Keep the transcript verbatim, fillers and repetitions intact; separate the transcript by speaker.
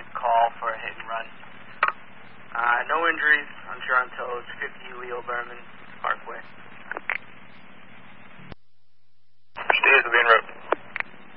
Speaker 1: call for a hit and run. Uh, no injuries, unsure on toes, fifty wheel